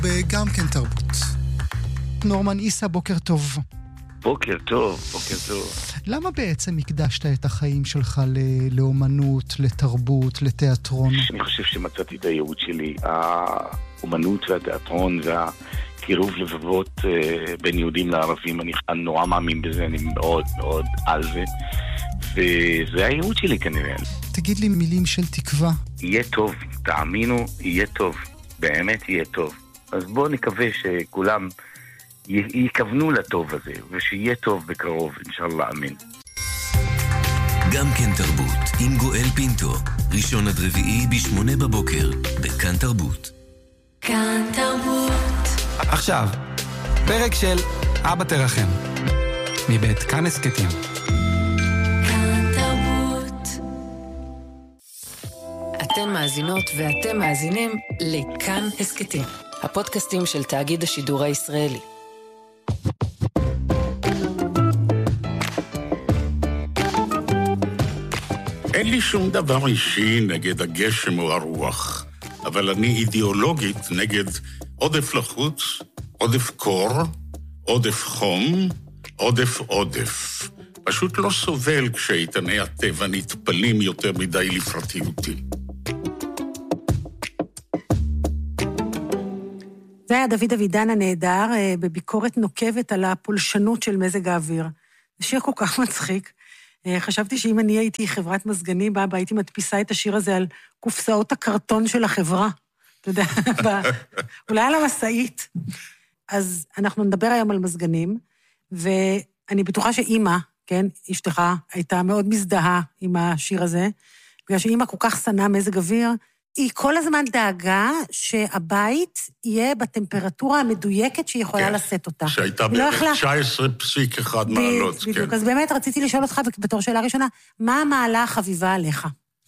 וגם כן תרבות. נורמן איסה, בוקר טוב. בוקר טוב, בוקר טוב. למה בעצם הקדשת את החיים שלך לאומנות, לתרבות, לתיאטרון? אני חושב שמצאתי את הייעוד שלי. האומנות והתיאטרון והקירוב לבבות בין יהודים לערבים, אני נורא מאמין בזה, אני מאוד מאוד על זה. וזה הייעוד שלי כנראה. תגיד לי מילים של תקווה. יהיה טוב, תאמינו, יהיה טוב. באמת יהיה טוב. אז בואו נקווה שכולם יכוונו לטוב הזה, ושיהיה טוב בקרוב, אינשאללה, אמן. גם כן תרבות, עם גואל פינטו, ראשון עד רביעי ב8 בבוקר, בכאן תרבות. כאן תרבות. עכשיו, פרק של אבא תרחם, מבית כאן הסקטים. כאן תרבות. אתן מאזינות ואתם מאזינים לכאן הסקטים, הפודקאסטים של תאגיד השידור הישראלי. אין לי שום דבר אישי נגד הגשם או הרוח, אבל אני אידיאולוגית נגד עודף לחוץ, עודף קור, עודף חום, עודף. פשוט לא סובל כשאיתני הטבע נטפלים יותר מדי לפרטיותי. זה היה דוד אבידן הנהדר, בביקורת נוקבת על הפולשנות של מזג האוויר. זה שיר כל כך מצחיק. חשבתי שאם אני הייתי חברת מזגנים, הייתי מדפיסה את השיר הזה על קופסאות הקרטון של החברה. אתה יודע, אולי על המסעית. אז אנחנו נדבר היום על מזגנים, ואני בטוחה שאמא, כן, אשתך, הייתה מאוד מזדהה עם השיר הזה, בגלל שאמא כל כך שנאה מזג אוויר, היא כל הזמן דאגה שהבית יהיה בטמפרטורה המדויקת שהיא יכולה לשאת אותה. שהייתה בערך 19.1 מעלות. בדיוק, אז באמת רציתי לשאול אותך בתור שאלה ראשונה, מה המעלה החביבה עליך?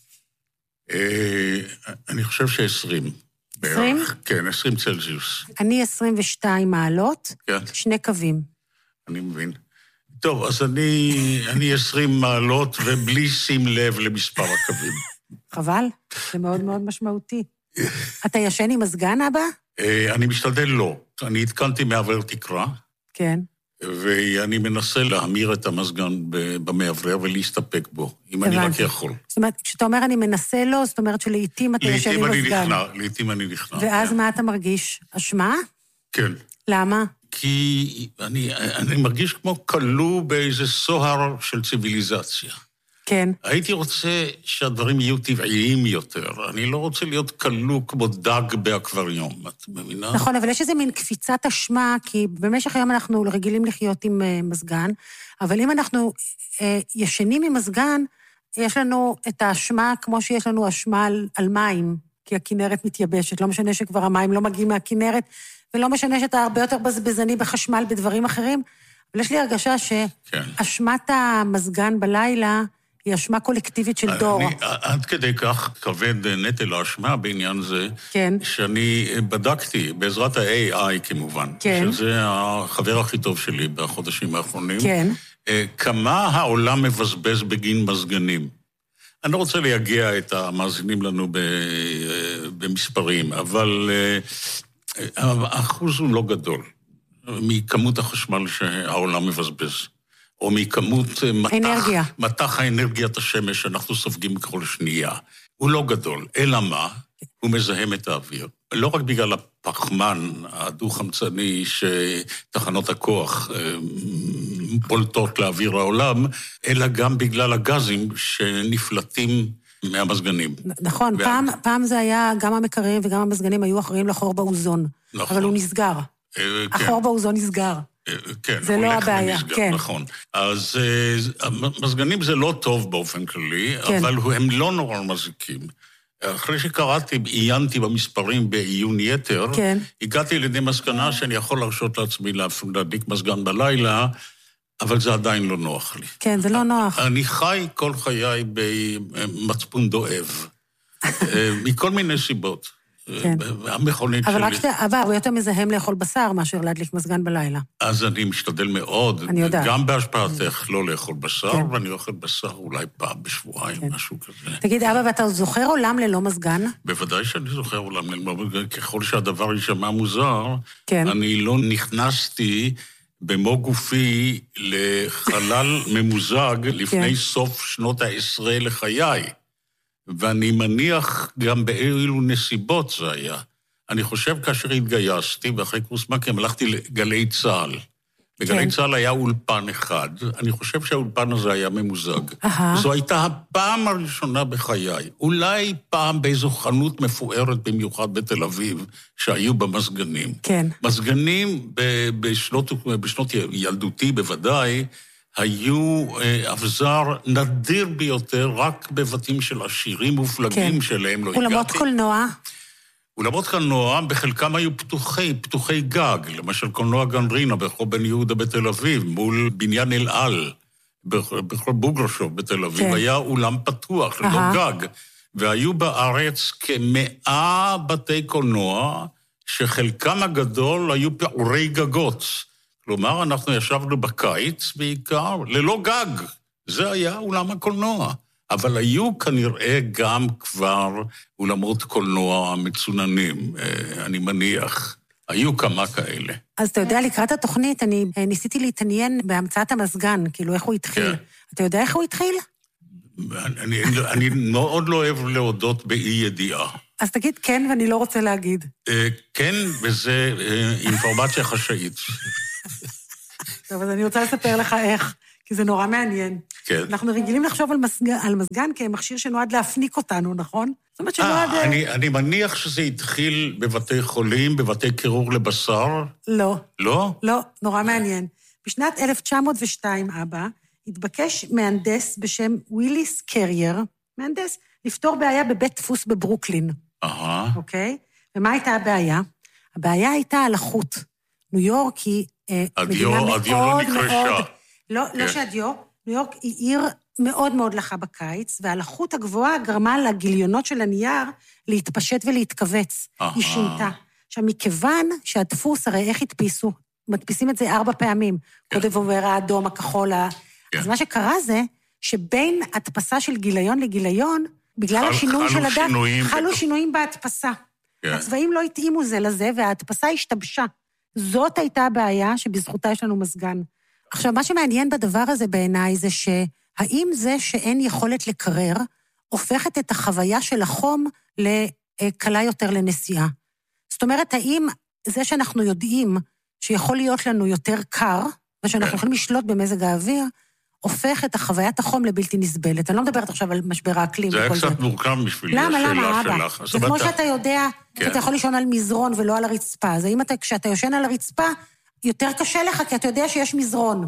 אני חושב ש20. 20? כן, 20 צלזיוס. אני 22 מעלות, 2 קווים. אני מבין. טוב, אז אני 20 מעלות ובלי שים לב למספר הקווים. חבל, זה מאוד מאוד משמעותי. אתה ישן עם מזגן, אבא? אני משתדל לא. אני התקנתי מעבר תקרה. כן. ואני מנסה להמיר את המזגן במעבר ולהסתפק בו, אם אני רק יכול. זאת אומרת, כשאתה אומר אני מנסה לו, זאת אומרת שלעיתים אתה ישן עם מזגן. לעיתים אני נכנע. ואז מה אתה מרגיש? אשמה? כן. למה? כי אני מרגיש כמו כלוא באיזה סוהר של ציוויליזציה. כן. הייתי רוצה שהדברים יהיו טבעיים יותר. אני לא רוצה להיות כלוא כמו דג באקווריום, את מבינה? נכון, אבל יש איזה מין קפיצת אשמה, כי במשך היום אנחנו רגילים לחיות עם מזגן, אבל אם אנחנו ישנים עם מזגן, יש לנו את האשמה כמו שיש לנו אשמה על מים, כי הכנרת מתייבשת. לא משנה שכבר המים לא מגיעים מהכנרת, ולא משנה שאתה הרבה יותר בזבזני בחשמל בדברים אחרים, אבל יש לי הרגשה שאשמת המזגן בלילה היא אשמה קולקטיבית של דור. עד כדי כך כבד נטל האשמה בעניין זה, שאני בדקתי, בעזרת ה-AI כמובן, שזה החבר הכי טוב שלי בחודשים האחרונים, כמה העולם מבזבז בגין מזגנים. אני לא רוצה להגיע את המאזינים לנו במספרים, אבל האחוז הוא לא גדול, מכמות החשמל שהעולם מבזבז. או מכמות מתח האנרגיית השמש שאנחנו סופגים כל שנייה. הוא לא גדול, אלא מה? הוא מזהם את האוויר. לא רק בגלל הפחמן הדו-חמצני שתחנות הכוח פולטות לאוויר העולם, אלא גם בגלל הגזים שנפלטים מהמזגנים. נכון, פעם זה היה, גם המקררים וגם המזגנים היו אחראים לחור באוזון. נכון. אבל הוא נסגר. החור באוזון נסגר. כן, זה לא הבעיה, כן. נכון. אז מזגנים זה לא טוב באופן כללי, אבל הם לא נורא מזיקים. אחרי שקראתי, עיינתי במספרים בעיון יתר, הגעתי לידי מסקנה שאני יכול להרשות לעצמי להדליק מזגן בלילה, אבל זה עדיין לא נוח לי. כן, זה לא נוח. אני חי כל חיי במצפון דואב, מכל מיני סיבות. המכונית שלי. אבל רק שאתה, הוא יותר מזהם לאכול בשר מאשר להדליק מזגן בלילה. אז אני משתדל מאוד, אני יודעת. גם בהשפעתך לא לאכול בשר, ואני אוכל בשר אולי פעם בשבועיים, משהו כזה. תגיד, אבא, ואתה זוכר עולם ללא מזגן? בוודאי שאני זוכר עולם ללא מזגן, ככל שהדבר יישמע מוזר, אני לא נכנסתי במו גופי לחלל ממוזג לפני סוף שנות ה-10 לחיי. ואני מניח גם באילו נסיבות זה היה. אני חושב כאשר התגייסתי, ואחרי קורס מ"כים הלכתי לגלי צה"ל. בגלי צה"ל היה אולפן אחד, אני חושב שהאולפן הזה היה ממוזג. זו הייתה הפעם הראשונה בחיי, אולי פעם באיזו חנות מפוארת במיוחד בתל אביב, שהיו במזגנים. כן. מזגנים בשנות ילדותי בוודאי, היו אבזר נדיר ביותר, רק בבתים של עשירים מופלגים שלהם לא הגעתי. אולמות קולנוע? אולמות קולנוע, בחלקם היו פתוחי גג, למשל קולנוע גנרינה ברחוב בן יהודה בתל אביב, מול בניין אל-על, ברחוב בוגרשוב בתל אביב, היה אולם פתוח, לא גג, והיו בארץ כ100 בתי קולנוע, שחלקם הגדול היו פעורי גגות. כלומר, אנחנו ישבנו בקיץ בעיקר, ללא גג. זה היה אולם הקולנוע. אבל היו כנראה גם כבר אולמות קולנוע מצוננים, אני מניח. היו כמה כאלה. אז אתה יודע, לקראת התוכנית, אני ניסיתי להתעניין בהמצאת המזגן, כאילו איך הוא התחיל. אתה יודע איך הוא התחיל? אני מאוד לא אוהב להודות באי ידיעה. אז תגיד כן, ואני לא רוצה להגיד. כן, וזה אינפורמציה חשאית. טוב, אז אני רוצה לספר לך איך, כי זה נורא מעניין. כן. אנחנו רגילים לחשוב על מזגן כמכשיר שנועד להפניק אותנו, נכון? זאת אומרת שנועד... אני מניח שזה התחיל בבתי חולים, בבתי קירור לבשר. לא. לא? לא, נורא מעניין. בשנת 1902, אבא, התבקש מהנדס בשם וויליס קרייר, מהנדס, לפתור בעיה בבית דפוס בברוקלין. אוקיי? ומה הייתה הבעיה? הבעיה הייתה על החוט. ניו יורק היא מדינה מאוד מאוד... לא שהדיו, ניו יורק היא עיר מאוד מאוד לחה בקיץ, והלחות הגבוהה גרמה לגיליונות של הנייר להתפשט ולהתכווץ. היא שינתה. עכשיו, מכיוון שהדפוס, הרי איך הדפיסו? מדפיסים את זה 4 פעמים. קודם עובר האדום, הכחול, אז מה שקרה זה, שבין הדפסה של גיליון לגיליון, בגלל השינוי של הדף, חלו שינויים בהדפסה. הצבעים לא התאימו זה לזה, וההדפסה השתבשה. זאת הייתה הבעיה שבזכותה יש לנו מזגן. עכשיו, מה שמעניין בדבר הזה בעיניי זה שהאם זה שאין יכולת לקרר, הופכת את החוויה של החום לקלה יותר לנסיעה. זאת אומרת, האם זה שאנחנו יודעים שיכול להיות לנו יותר קר, ושאנחנו יכולים לשלוט במזג האוויר, הופך את החוויית החום לבלתי נסבלת. אני לא מדברת עכשיו על משבר האקלים. זה היה קצת מורכב בשבילי, השאלה שלך. זה כמו שאתה יודע, אתה יכול לישון על מזרון ולא על הרצפה. אז האם כשאתה יושן על הרצפה, יותר קשה לך, כי אתה יודע שיש מזרון.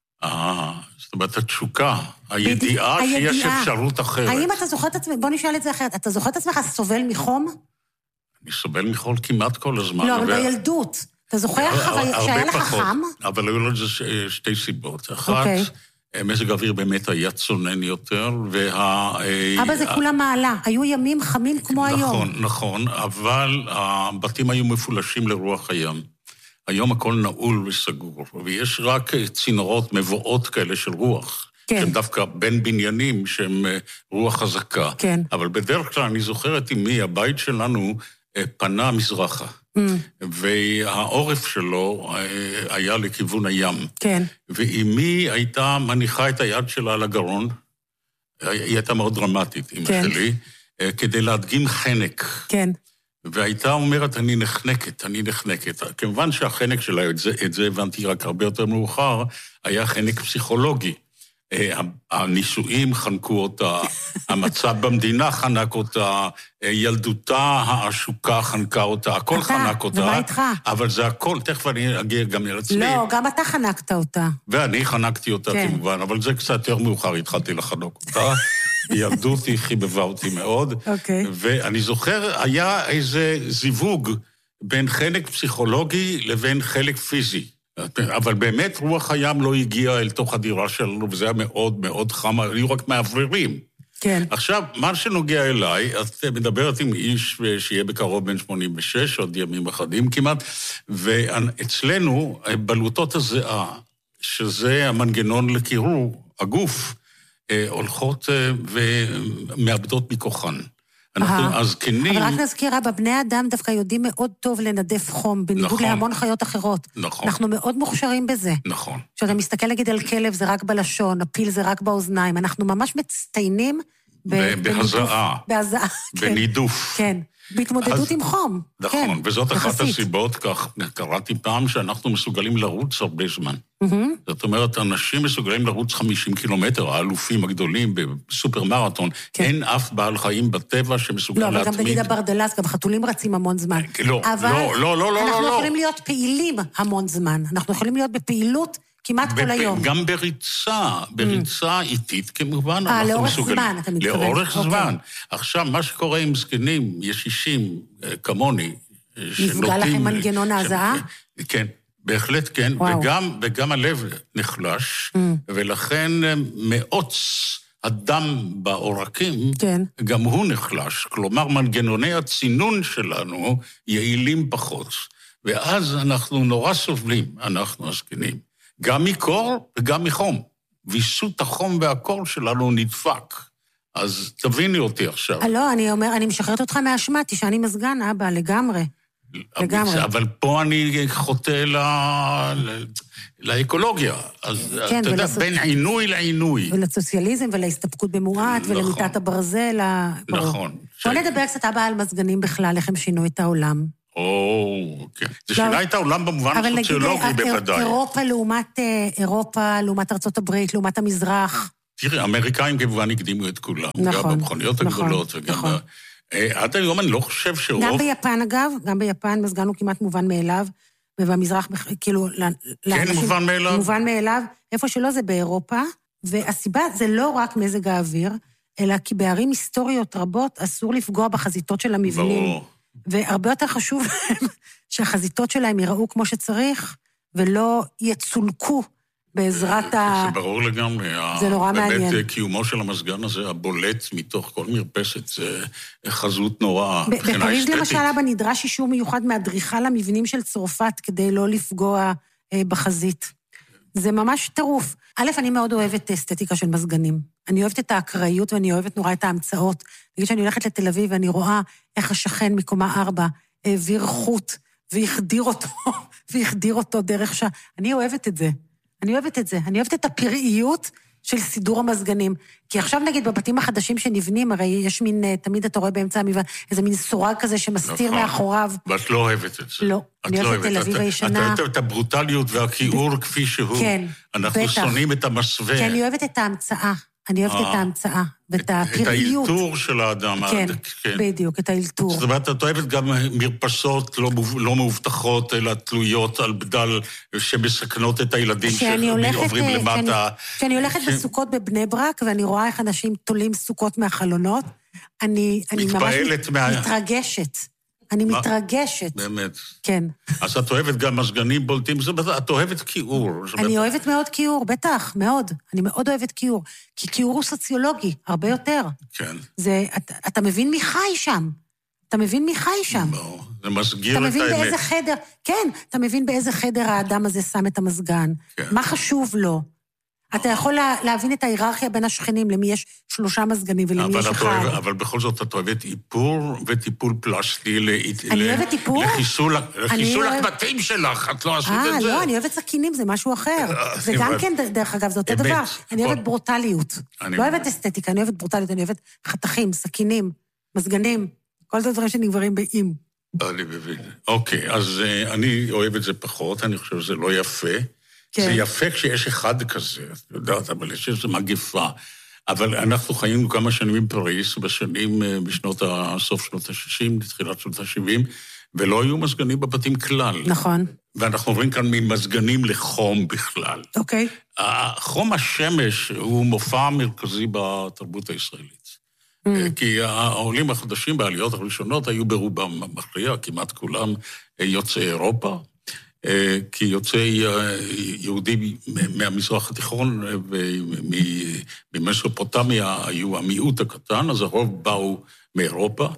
זאת אומרת, התשוקה, הידיעה שיש אפשרות אחרת. האם אתה זוכר את עצמך, בוא נשאל את זה אחרת, אתה זוכר את עצמך סובל מחום? אני סובל מחול כמעט כל הזמן. לא, אבל בילדות. אתה זוכר שהיה לך חם? אבל היו לזה 2 סיבות. אחת, מזג האוויר באמת היה צונן יותר, אבא זה כולה מעלה, היו ימים חמים כמו היום. נכון, אבל הבתים היו מפולשים לרוח הים. היום הכל נעול וסגור, ויש רק צינורות מבואות כאלה של רוח, שהם דווקא בין בניינים שהם רוח חזקה. אבל בדרך כלל אני זוכר את אמי, הבית שלנו פנה מזרחה. והעורף שלו היה לכיוון הים. ואמי הייתה מניחה את היד שלה על הגרון, היא הייתה מאוד דרמטית, אמא שלי, כדי להדגים חנק. והייתה אומרת, אני נחנקת. כמובן שהחנק שלה, את זה הבנתי רק הרבה יותר מאוחר, היה חנק פסיכולוגי. הנישואים חנקו אותה, המצב במדינה חנק אותה, ילדותה העשוקה חנקה אותה, הכל חנק אותה. ומה איתך? אבל זה הכל, תכף אני אגיע גם לעצמי. לא, גם אתה חנקת אותה. ואני חנקתי אותה כמובן, אבל זה קצת יותר מאוחר, התחלתי לחנוק אותה. ילדותי חיבבה אותי מאוד. ואני זוכר, היה איזה זיווג בין חלק פסיכולוגי לבין חלק פיזי. אבל באמת רוח הים לא הגיעה אל תוך הדירה שלנו, וזה היה מאוד מאוד חם, היו רק מעבררים. כן. עכשיו, מה שנוגע אליי, את מדברת עם איש שיהיה בקרוב בן 86, עוד ימים אחדים כמעט, ואצלנו, בלוטות הזיעה, שזה המנגנון לקירור הגוף, הולכות ומאבדות מכוחן. אנחנו הזקנים... אבל רק נזכיר, בבני אדם דווקא יודעים מאוד טוב לנדף חום, בניגוד להמון חיות אחרות. נכון. אנחנו מאוד מוכשרים בזה. נכון. כשאתה מסתכל נגיד על כלב, זה רק בלשון, הפיל זה רק באוזניים. אנחנו ממש מצטיינים בהזעה. בהזעה, כן. בנידוף. כן. בהתמודדות עם חום. נכון, וזאת אחת הסיבות, כך קראתי פעם, שאנחנו מסוגלים לרוץ הרבה זמן. זאת אומרת, אנשים מסוגלים לרוץ 50 קילומטר, האלופים הגדולים בסופר מרתון, אין אף בעל חיים בטבע שמסוגל להתמיד. לא, אבל גם תגיד הברדלס, גם חתולים רצים המון זמן. לא. אנחנו יכולים להיות פעילים המון זמן. אנחנו יכולים להיות בפעילות כמעט כל היום. גם בריצה איטית כמובן. לאורך זמן, אתה מתכוון. לאורך זמן. עכשיו, מה שקורה עם זקנים, ישישים כמוני, נפגע לכם מנגנון ההזעה? כן, בהחלט כן, וגם הלב נחלש, ולכן מאוץ הדם בעורקים, גם הוא נחלש. כלומר, מנגנוני הצינון שלנו יעילים פחות, ואז אנחנו נורא סובלים, אנחנו הזקנים. גם מקור וגם מחום. ויסות החום והקור שלנו נדפק. אז תביני אותי עכשיו. לא, אני משחררת אותך מהאשמה, תשעני מזגן, אבא, לגמרי. אבל פה אני חוטא לאקולוגיה. אז אתה יודע, בין עינוי לעינוי. ולסוציאליזם ולהסתפקות במועט, ולמיטת הברזל. נכון. בוא נדבר קצת, אבא, על מזגנים בכלל, איך הם שינו את העולם. כן. זה שינה את העולם במובן הסוציולוגי בוודאי. אירופה, לעומת ארצות הברית, לעומת המזרח. תראי, האמריקאים כמובן הקדימו את כולם. גם במכוניות הגדולות וגם... עד היום אני לא חושב שרוב... גם ביפן, אגב, גם ביפן מזגן הוא כמעט מובן מאליו, ובמזרח, כאילו... כן, מובן מאליו. מובן מאליו. איפה שלא זה באירופה, והסיבה זה לא רק מזג האוויר, אלא כי בערים היסטוריות רבות אסור לפגוע בחזיתות של המבנים. ברור. והרבה יותר חשוב שהחזיתות שלהם ייראו כמו שצריך, ולא יצולקו בעזרת זה ברור לגמרי. זה נורא מעניין. באמת, קיומו של המזגן הזה, הבולט מתוך כל מרפסת, זה חזות נורא, מבחינה אסתטית. בפריז למשל, אבא נדרש אישור מיוחד מאדריכל המבנים של צרפת, כדי לא לפגוע בחזית. זה ממש טירוף. א', אני מאוד אוהבת אסתטיקה של מזגנים. אני אוהבת את האקראיות ואני אוהבת נורא את ההמצאות. נגיד שאני הולכת לתל אביב ואני רואה איך השכן מקומה 4 העביר חוט והחדיר אותו דרך שעה. אני אוהבת את זה. אני אוהבת את הפראיות של סידור המזגנים. כי עכשיו נגיד בבתים החדשים שנבנים, הרי יש מין, תמיד אתה רואה באמצע המבנה, איזה מין סורג כזה שמסתיר מאחוריו. ואת לא אוהבת את זה. לא, אני אוהבת תל אביב הישנה. את אוהבת את הברוטליות והכיעור כפי שהוא. כן, אנחנו שונאים את המסווה. כן, אני אוהבת את ההמצאה. אני אוהבת את ההמצאה ואת הפראיות. את האלתור של האדם. כן, בדיוק, את האלתור. זאת אומרת, את אוהבת גם מרפסות לא מאובטחות, אלא תלויות על בדל שמסכנות את הילדים שעוברים למטה. כשאני הולכת בסוכות בבני ברק, ואני רואה איך אנשים תולים סוכות מהחלונות, אני ממש מתרגשת. אני מתרגשת. באמת. כן. אז את אוהבת גם מזגנים בולטים, את אוהבת כיעור. אני אוהבת מאוד כיעור, בטח, מאוד. אני מאוד אוהבת כיעור. כי כיעור הוא סוציולוגי, הרבה יותר. כן. אתה מבין מי חי שם. אתה מבין מי חי שם. לא, זה מסגיר את האמת. אתה מבין באיזה חדר, כן, אתה מבין באיזה חדר האדם הזה שם את המזגן. מה חשוב לו? אתה יכול להבין את ההיררכיה בין השכנים, למי יש 3 מזגנים ולמי יש 1. אבל בכל זאת את אוהבת איפור וטיפול פלסטי אני אוהבת איפור? לחיסול הקבטים שלך, את לא עשית את זה. לא, אני אוהבת סכינים, זה משהו אחר. זה גם כן, דרך אגב, זה אותו דבר. אני אוהבת ברוטליות. לא אוהבת אסתטיקה, אני אוהבת ברוטליות, אני אוהבת חתכים, סכינים, מזגנים, כל זה דברים שנגברים באים. אני מבין. אוקיי, אז אני אוהב את זה פחות, אני חושב שזה לא יפה. זה יפה כשיש אחד כזה, את יודעת, אבל יש איזו מגפה. אבל אנחנו חיינו כמה שנים בפריז, בסוף שנות ה-60, לתחילת שנות ה-70, ולא היו מזגנים בבתים כלל. נכון. ואנחנו עוברים כאן ממזגנים לחום בכלל. אוקיי. חום השמש הוא מופע מרכזי בתרבות הישראלית. כי העולים החדשים בעליות הראשונות היו ברובם מכריע, כמעט כולם יוצאי אירופה, כי יוצאי יהודים מהמזרח התיכון וממסופוטמיה היו המיעוט הקטן, אז הרוב באו מאירופה,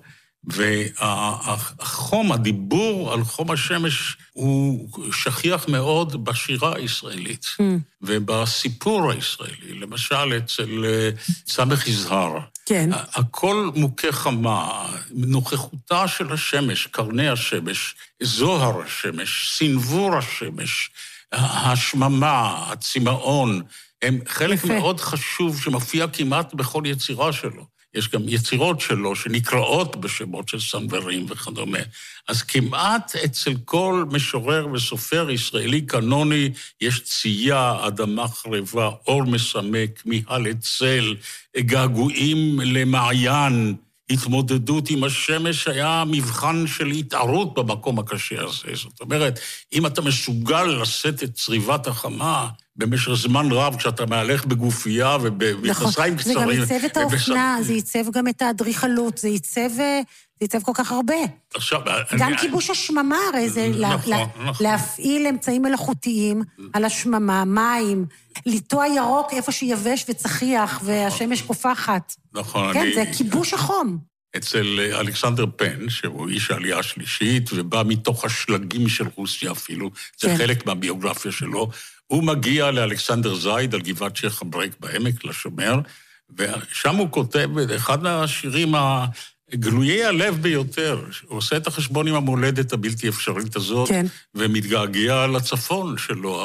והחום, הדיבור על חום השמש הוא שכיח מאוד בשירה הישראלית, ובסיפור הישראלי, למשל אצל סמך יזהר. כן. הכל מוכה חמה, נוכחותה של השמש, קרני השמש, זוהר השמש, סנבור השמש, השממה, הצמאון, הם חלק מאוד חשוב שמופיע כמעט בכל יצירה שלו. יש גם יצירות שלו שנקראות בשמות של סנוורים וכדומה. אז כמעט אצל כל משורר וסופר ישראלי קנוני יש צייה, אדמה חרבה, אור מסמק, מיהל צל, געגועים למעיין, התמודדות עם השמש היה מבחן של התערות במקום הקשה הזה. זאת אומרת, אם אתה מסוגל לשאת את צריבת החמה במשך זמן רב, כשאתה מהלך בגופייה ובמכנסיים קצרים... זה גם ייצב את האופנה, זה ייצב גם את האדריכלות, זה ייצב כל כך הרבה. עכשיו... גם כיבוש השממה, הרי זה להפעיל אמצעים מלאכותיים על השממה, מים, לטוע ירוק איפה שיבש וצחיח, והשמש קופחת. נכון. כן, זה כיבוש החום. אצל אלכסנדר פן, שהוא איש העלייה השלישית, ובא מתוך השלגים של רוסיה אפילו, זה חלק מהביוגרפיה שלו, הוא מגיע לאלכסנדר זייד על גבעת שייח' אברייק בעמק, לשומר, ושם הוא כותב אחד מהשירים הגלויי הלב ביותר. הוא עושה את החשבון עם המולדת הבלתי אפשרית הזאת, ומתגעגע לצפון שלו.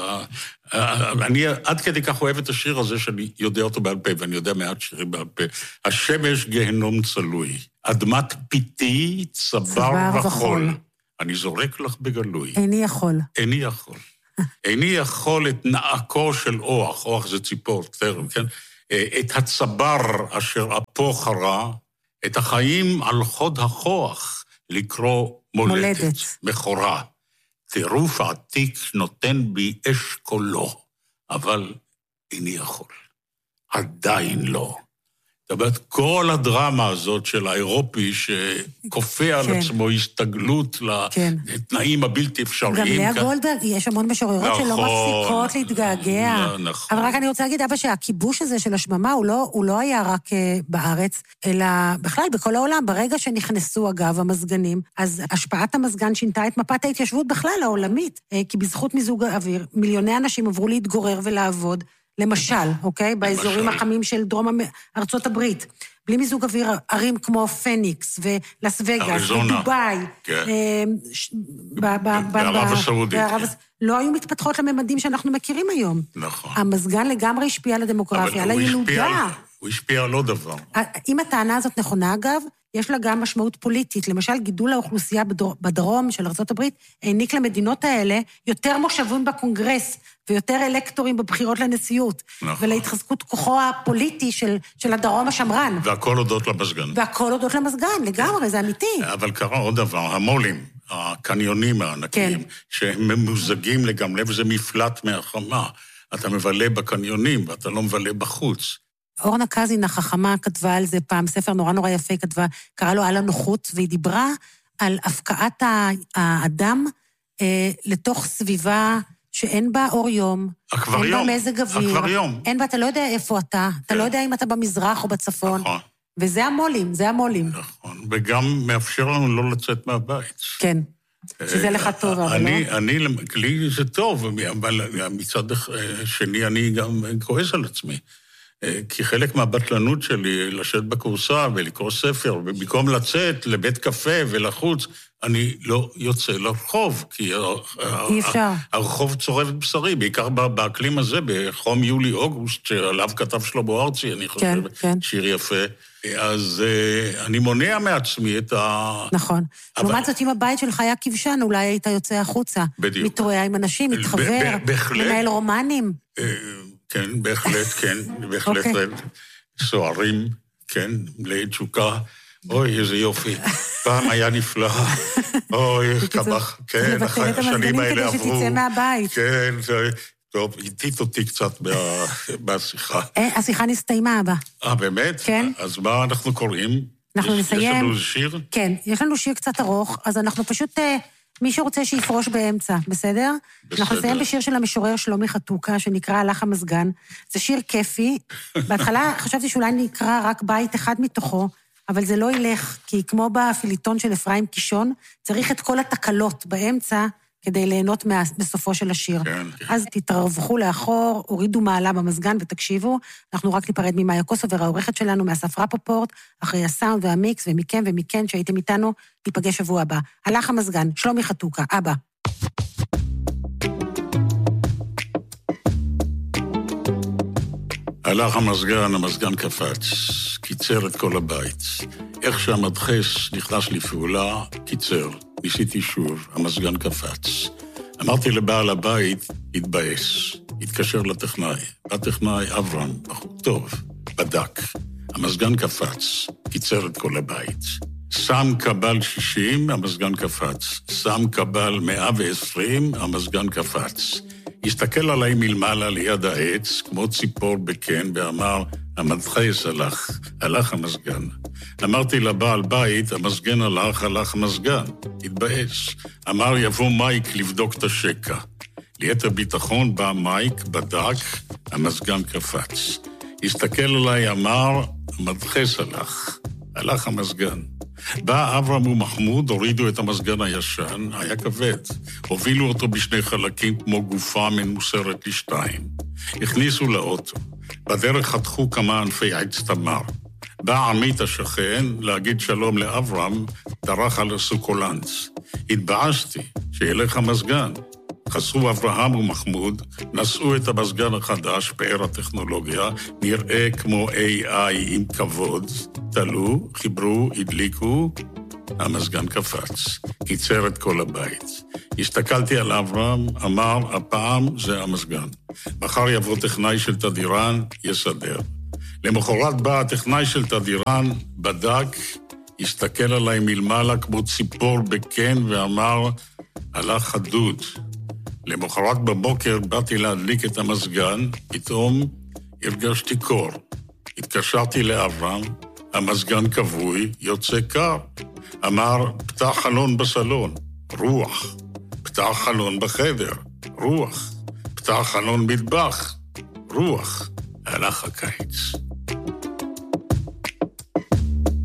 אני עד כדי כך אוהב את השיר הזה שאני יודע אותו בעל פה, ואני יודע מעט שירים בעל פה. השמש גיהנום צלוי, אדמת פיתי צבר וחול. אני זורק לך בגלוי. איני יכול. איני יכול. איני יכול את נעקו של אוח, אוח זה ציפור, כן? את הצבר אשר אפו חרה, את החיים על חוד הכוח לקרוא מולדת, מכורה. טירוף העתיק נותן בי אש קולו, אבל איני יכול. עדיין לא. זאת אומרת, כל הדרמה הזאת של האירופי שכופה על עצמו הסתגלות לתנאים הבלתי אפשריים. גם לאה גולדברג, יש המון משוררות שלא מפסיקות להתגעגע. אבל רק אני רוצה להגיד, אבא, שהכיבוש הזה של השממה הוא לא היה רק בארץ, אלא בכלל בכל העולם. ברגע שנכנסו, אגב, המזגנים, אז השפעת המזגן שינתה את מפת ההתיישבות בכלל העולמית, כי בזכות מיזוג האוויר, מיליוני אנשים עברו להתגורר ולעבוד, למשל, אוקיי? באזורים החמים של דרום ארצות הברית. בלי מיזוג אוויר, ערים כמו פניקס ולס וגאס ודובאי, בערב הסעודית. לא היו מתפתחות לממדים שאנחנו מכירים היום. נכון. המזגן לגמרי השפיע על הדמוגרפיה, על הילודה. הוא השפיע על עוד דבר. אם הטענה הזאת נכונה, אגב, יש לה גם משמעות פוליטית. למשל, גידול האוכלוסייה בדרום של ארצות הברית העניק למדינות האלה יותר מושבים בקונגרס ויותר אלקטורים בבחירות לנשיאות. נכון. ולהתחזקות כוחו הפוליטי של הדרום השמרן. והכל הודות למזגן. והכל הודות למזגן, לגמרי, זה אמיתי. אבל קרה עוד דבר, המולים, הקניונים הענקיים, שהם ממוזגים לגמרי, וזה מפלט מהחמה. אתה מבלה בקניונים ואתה לא מבלה בחוץ. אורנה קזין החכמה כתבה על זה פעם, ספר נורא נורא יפה כתבה, קרא לו על הנוחות, והיא דיברה על הפקעת האדם לתוך סביבה שאין בה אור יום, אין בה מזג אוויר, אין בה, אתה לא יודע איפה אתה לא יודע אם אתה במזרח או בצפון, נכון. וזה המולים, זה המולים. נכון, וגם מאפשר לנו לא לצאת מהבית. כן, שזה לך טוב, אבל לא? לי זה טוב, אבל מצד שני אני גם כועס על עצמי. כי חלק מהבטלנות שלי לשבת בקורסה ולקרוא ספר, ובמקום לצאת לבית קפה ולחוץ, אני לא יוצא לרחוב, כי הרחוב צורב את בשרי, בעיקר באקלים הזה, בחום יולי-אוגוסט, שעליו כתב שלמה ארצי, אני חושב, שיר יפה. אז אני מונע מעצמי את נכון. לעומת זאת, אם הבית שלך היה כבשן, אולי היית יוצא החוצה. בדיוק. מתרועע עם אנשים, מתחבר, מנהל רומנים. כן, בהחלט, כן, בהחלט, סוערים, כן, מלאי תשוקה, אוי, איזה יופי, פעם היה נפלא, אוי, כמה, כן, השנים האלה עברו, כדי שתצא מהבית. כן, טוב, איתית אותי קצת בשיחה. השיחה נסתיימה, אבא. באמת? כן. אז מה אנחנו קוראים? אנחנו נסיים. יש לנו שיר? כן, יש לנו שיר קצת ארוך, אז אנחנו פשוט מי שרוצה שיפרוש באמצע, בסדר? אנחנו נסיים בשיר של המשורר שלומי חתוקה, שנקרא הלך המזגן. זה שיר כיפי. בהתחלה חשבתי שאולי נקרא רק בית אחד מתוכו, אבל זה לא ילך, כי כמו בפיליטון של אפרים קישון, צריך את כל התקלות באמצע, כדי ליהנות בסופו של השיר. כן. אז תתרווחו לאחור, הורידו מעלה במזגן ותקשיבו. אנחנו רק ניפרד ממאיה קוסובר, העורכת שלנו, מאסף רפופורט, אחרי הסאונד והמיקס, ומכם ומכן שהייתם איתנו, ניפגש שבוע הבא. הלך המזגן, שלומי חתוקה, אבא. הלך המזגן קפץ, קיצר את כל הבית. איך שהמדחס נכנס לפעולה, קיצר. ניסיתי שוב, המזגן קפץ. אמרתי לבעל הבית, התבאס. התקשר לטכנאי. הטכנאי אברהם, בחור טוב, בדק. המזגן קפץ, קיצר את כל הבית. שם קבל 60, המזגן קפץ. שם קבל 120, המזגן קפץ. הסתכל עליי מלמעלה ליד העץ, כמו ציפור בקן, ואמר, המדחס הלך המזגן. אמרתי לבעל בית, המזגן הלך המזגן. התבאס. אמר, יבוא מייק לבדוק את השקע. ליתר ביטחון בא מייק, בדק, המזגן קפץ. הסתכל עליי, אמר, המדחס הלך המזגן. בא אברהם ומחמוד, הורידו את המזגן הישן, היה כבד. הובילו אותו בשני חלקים כמו גופה מנוסרת לשתיים. הכניסו לאוטו. בדרך חתכו כמה ענפי עץ תמר. בא עמית השכן להגיד שלום לאברהם, דרך על הסוקולנץ. התבאסתי שילך המזגן. חסרו אברהם ומחמוד, נשאו את המזגן החדש, פאר הטכנולוגיה, נראה כמו AI עם כבוד, תלו, חיברו, הדליקו, המזגן קפץ, קיצר את כל הבית. הסתכלתי על אברהם, אמר, הפעם זה המזגן. מחר יבוא טכנאי של תדירן, יסדר. למחרת בא הטכנאי של תדירן, בדק, הסתכל עליי מלמעלה כמו ציפור בקן ואמר, הלך חדוד. למחרת בבוקר באתי להדליק את המזגן, פתאום הרגשתי קור. התקשרתי לאברהם, המזגן כבוי, יוצא קר. אמר, פתח חלון בסלון, רוח. פתח חלון בחדר, רוח. פתח חלון מטבח, רוח. הלך הקיץ.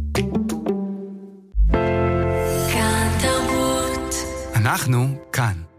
כאן תרבות. אנחנו כאן.